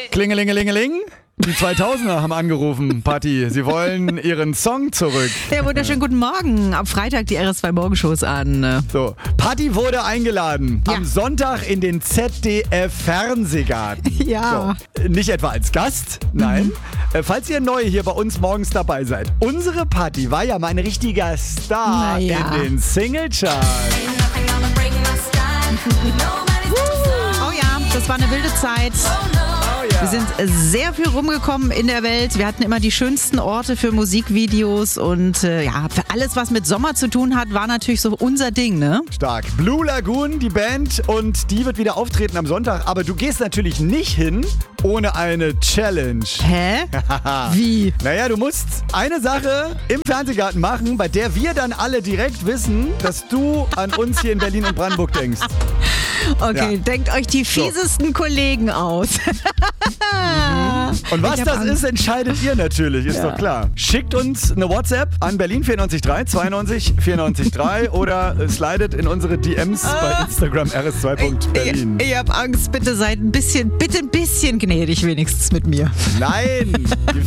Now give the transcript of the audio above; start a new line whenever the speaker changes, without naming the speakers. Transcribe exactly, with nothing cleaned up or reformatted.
Klingelingelingeling. Die zweitausender haben angerufen, Patti. Sie wollen ihren Song zurück.
Ja, wunderschönen guten Morgen. Am Freitag die R S zwei Morgenshows an.
So, Patti wurde eingeladen.
Ja.
Am Sonntag in den Z D F-Fernsehgarten.
Ja.
So, nicht etwa als Gast, nein. Mhm. Äh, falls ihr neu hier bei uns morgens dabei seid. Unsere Patti war ja mal ein richtiger Star
Naja.
in den Singlecharts.
Oh ja, das war eine wilde Zeit. Wir sind sehr viel rumgekommen in der Welt. Wir hatten immer die schönsten Orte für Musikvideos und äh, ja, für alles, was mit Sommer zu tun hat, war natürlich so unser Ding, ne?
Stark. Blue Lagoon, die Band, und die wird wieder auftreten am Sonntag. Aber du gehst natürlich nicht hin ohne eine Challenge.
Hä? Wie?
Naja, du musst eine Sache im Fernsehgarten machen, bei der wir dann alle direkt wissen, dass du an uns hier in Berlin und Brandenburg denkst.
Okay,
Ja.
denkt euch die fiesesten Kollegen aus.
Und was
Ich hab
das
Angst.
ist, entscheidet ihr natürlich, ist
Ja.
doch klar. Schickt uns eine WhatsApp an Berlin vier neun drei zweiundneunzig vierundneunzig drei oder äh, slidet in unsere D Ms bei Instagram r s zwei punkt berlin.
Ich, ich hab Angst, bitte seid ein bisschen, bitte ein bisschen gnädig wenigstens mit mir.
Nein, die